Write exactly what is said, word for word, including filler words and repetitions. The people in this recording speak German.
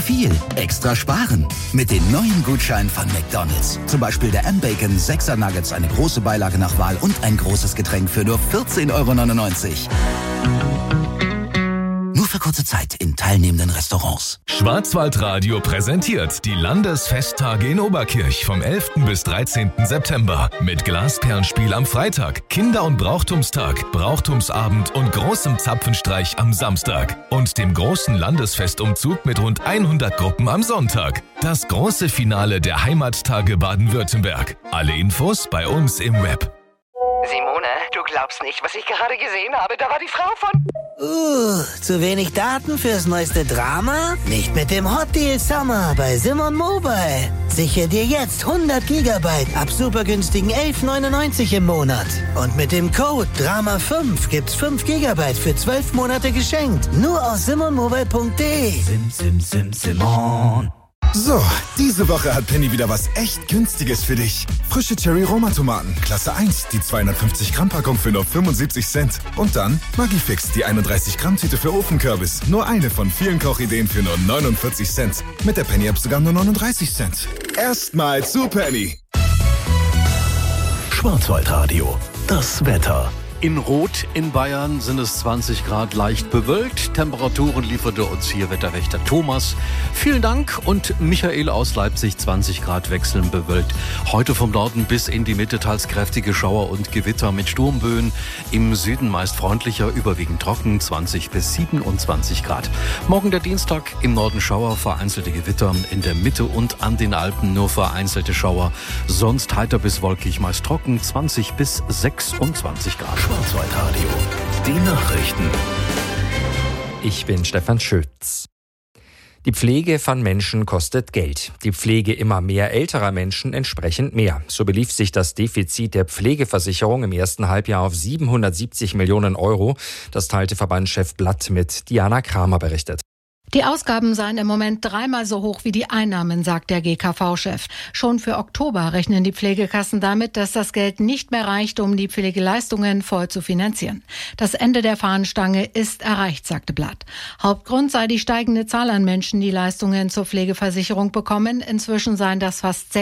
viel extra sparen. Mit den neuen Gutscheinen von McDonald's. Zum Beispiel der M-Bacon sechser Nuggets, eine große Beilage nach Wahl und ein großes Getränk für nur vierzehn Euro neunundneunzig. Nur für kurze Zeit in teilnehmenden Restaurants. Schwarzwaldradio präsentiert die Landesfesttage in Oberkirch vom elften bis dreizehnten September. Mit Glasperlenspiel am Freitag, Kinder- und Brauchtumstag, Brauchtumsabend und großem Zapfenstreich am Samstag. Und dem großen Landesfestumzug mit rund hundert Gruppen am Sonntag. Das große Finale der Heimattage Baden-Württemberg. Alle Infos bei uns im Web. Simone, du glaubst nicht, was ich gerade gesehen habe. Da war die Frau von... Uh, zu wenig Daten fürs neueste Drama? Nicht mit dem Hot Deal Summer bei Simon Mobile. Sichere dir jetzt hundert Gigabyte ab super günstigen elf neunundneunzig im Monat. Und mit dem Code Drama fünf gibt's fünf Gigabyte für zwölf Monate geschenkt. Nur aus simonmobile punkt de. Sim, sim, sim, Simon. So, diese Woche hat Penny wieder was echt Günstiges für dich. Frische Cherry-Roma-Tomaten, Klasse eins, die zweihundertfünfzig Gramm Packung für nur fünfundsiebzig Cent. Und dann Maggi-Fix, die einunddreißig Gramm Tüte für Ofenkürbis. Nur eine von vielen Kochideen für nur neunundvierzig Cent. Mit der Penny-App sogar nur neununddreißig Cent. Erstmal zu Penny. Schwarzwaldradio, das Wetter. In Rot in Bayern sind es zwanzig Grad, leicht bewölkt. Temperaturen lieferte uns hier Wetterwächter Thomas. Vielen Dank. Und Michael aus Leipzig, zwanzig Grad, wechselnd bewölkt. Heute vom Norden bis in die Mitte teils kräftige Schauer und Gewitter mit Sturmböen. Im Süden meist freundlicher, überwiegend trocken, zwanzig bis siebenundzwanzig Grad. Morgen der Dienstag, im Norden Schauer, vereinzelte Gewitter. In der Mitte und an den Alpen nur vereinzelte Schauer. Sonst heiter bis wolkig, meist trocken, zwanzig bis sechsundzwanzig Grad. Schwarzwaldradio, die Nachrichten. Ich bin Stefan Schütz. Die Pflege von Menschen kostet Geld. Die Pflege immer mehr älterer Menschen entsprechend mehr. So belief sich das Defizit der Pflegeversicherung im ersten Halbjahr auf siebenhundertsiebzig Millionen Euro. Das teilte Verbandschef Blatt mit. Diana Kramer berichtet. Die Ausgaben seien im Moment dreimal so hoch wie die Einnahmen, sagt der G K V-Chef. Schon für Oktober rechnen die Pflegekassen damit, dass das Geld nicht mehr reicht, um die Pflegeleistungen voll zu finanzieren. Das Ende der Fahnenstange ist erreicht, sagte Blatt. Hauptgrund sei die steigende Zahl an Menschen, die Leistungen zur Pflegeversicherung bekommen. Inzwischen seien das fast